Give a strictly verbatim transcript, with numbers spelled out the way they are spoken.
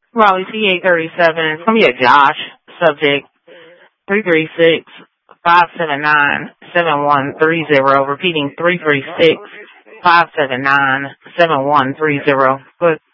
Raleigh T eight thirty-seven. It's going to be a Josh subject. three three six, five seven nine, seven one three zero. Repeating three three six, five seven nine, seven one three zero. But